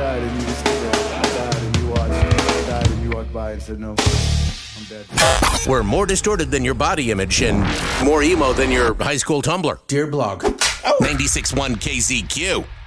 died and you just stood there. I died and you watched. I died and you walked by and said, no, I'm dead. We're more distorted than your body image and more emo than your high school Tumblr. Dear blog. 96.1 KZQ.